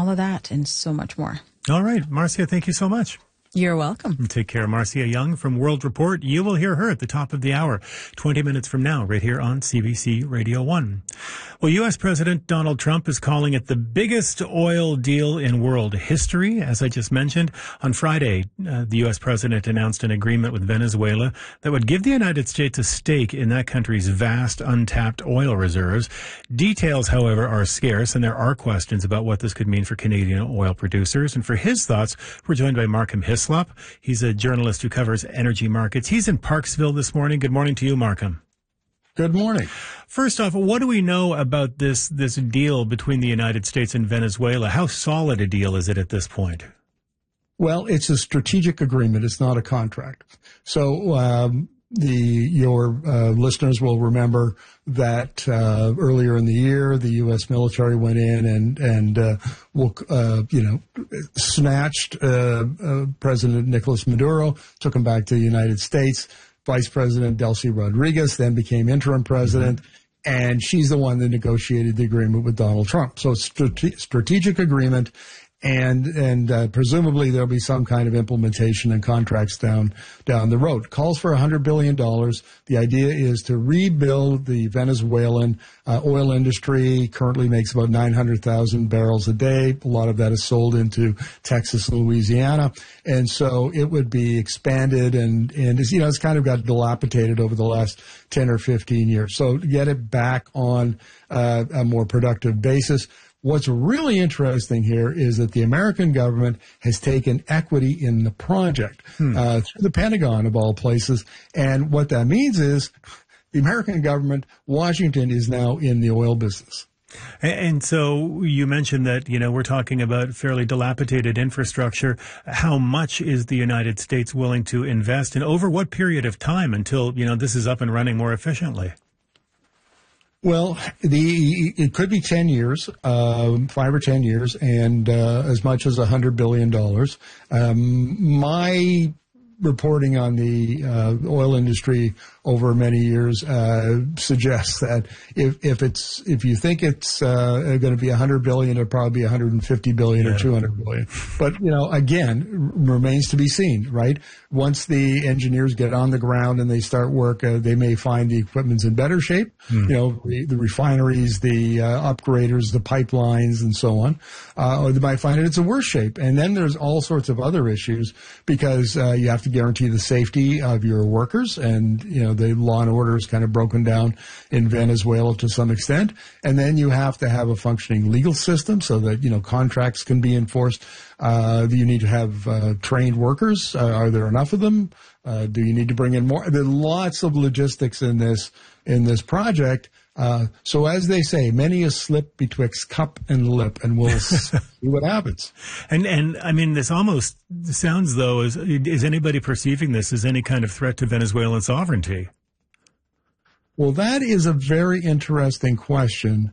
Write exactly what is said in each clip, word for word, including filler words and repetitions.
all of that and so much more. All right. Marcia, thank you so much. You're welcome. Take care. Marcia Young from World Report. You will hear her at the top of the hour, twenty minutes from now, right here on C B C Radio one. Well, U S. President Donald Trump is calling it the biggest oil deal in world history. As I just mentioned, on Friday, uh, the U S. president announced an agreement with Venezuela that would give the United States a stake in that country's vast untapped oil reserves. Details, however, are scarce, and there are questions about what this could mean for Canadian oil producers. And for his thoughts, we're joined by Markham Hislop. He's a journalist who covers energy markets. He's in Parksville this morning. Good morning to you, Markham. Good morning. First off, what do we know about this this deal between the United States and Venezuela? How solid a deal is it at this point? Well, it's a strategic agreement. It's not a contract. So um, the your uh, listeners will remember that uh, earlier in the year, the U S military went in and and uh, will, uh, you know snatched uh, uh, President Nicolas Maduro, took him back to the United States. Vice President Delcy Rodriguez then became interim president, and she's the one that negotiated the agreement with Donald Trump. So strate- strategic agreement, and and uh, presumably there'll be some kind of implementation and contracts down down the road. Calls for one hundred billion dollars. The idea is to rebuild the Venezuelan uh, oil industry. Currently makes about nine hundred thousand barrels a day. A lot of that is sold into Texas and Louisiana. And so it would be expanded, and, and you know, it's kind of got dilapidated over the last ten or fifteen years. So to get it back on uh, a more productive basis. What's really interesting here is that the American government has taken equity in the project hmm. uh, through the Pentagon, of all places. And what that means is the American government, Washington, is now in the oil business. And so you mentioned that, you know, we're talking about fairly dilapidated infrastructure. How much is the United States willing to invest, and over what period of time until, you know, this is up and running more efficiently? Well, the it could be ten years, um, five or ten years, and uh, as much as one hundred billion dollars. Um, my reporting on the uh, oil industry over many years uh, suggests that if if it's if you think it's uh, going to be one hundred billion dollars, it'll probably be one hundred fifty billion dollars yeah. or two hundred billion dollars. But, you know, again, r- remains to be seen, right? Once the engineers get on the ground and they start work, uh, they may find the equipment's in better shape. Hmm. You know, the, the refineries, the uh, upgraders, the pipelines, and so on. Uh, or they might find it it's in worse shape. And then there's all sorts of other issues because uh, you have to guarantee the safety of your workers, and, you know, the law and order is kind of broken down in Venezuela to some extent. And then you have to have a functioning legal system so that, you know, contracts can be enforced. Uh, you need to have uh, trained workers. Uh, are there enough of them? Uh, do you need to bring in more? There are lots of logistics in this in this project. Uh, so as they say, many a slip betwixt cup and lip, and we'll see what happens. And, and I mean, this almost sounds, though, as is anybody perceiving this as any kind of threat to Venezuelan sovereignty? Well, that is a very interesting question.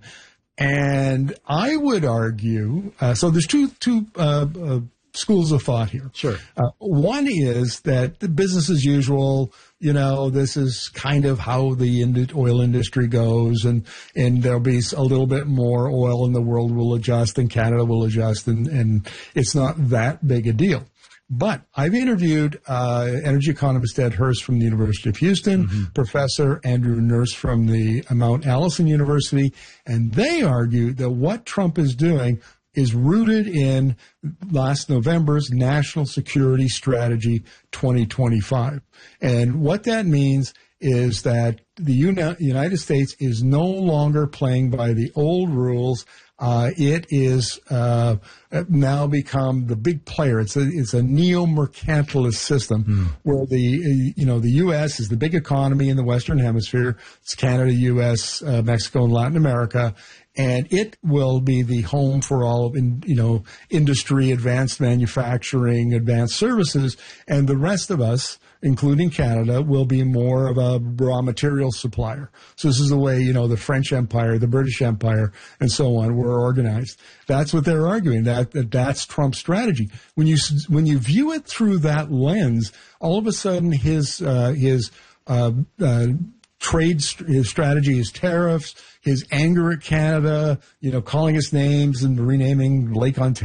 And I would argue, uh, so there's two, two, uh, uh, schools of thought here. Sure. Uh, one is that the business as usual, you know, this is kind of how the ind- oil industry goes, and, and there'll be a little bit more oil and the world will adjust and Canada will adjust, and, and it's not that big a deal. But I've interviewed uh, energy economist Ed Hurst from the University of Houston, mm-hmm. Professor Andrew Nurse from the Mount Allison University, and they argue that what Trump is doing is rooted in last November's National Security Strategy twenty twenty-five. And what that means is that the Uni- United States is no longer playing by the old rules. Uh, it is uh, now become the big player. It's a, it's a neo-mercantilist system mm. where the you know the U S is the big economy in the Western Hemisphere. It's Canada, U S, uh, Mexico, and Latin America. And it will be the home for all of, in, you know, industry, advanced manufacturing, advanced services. And the rest of us, including Canada, will be more of a raw material supplier. So this is the way, you know, the French Empire, the British Empire, and so on were organized. That's what they're arguing, that, that that's Trump's strategy. When you, when you view it through that lens, all of a sudden his, uh, his, uh, uh, trade, his strategy is tariffs, his anger at Canada, you know, calling us names and renaming Lake Ontario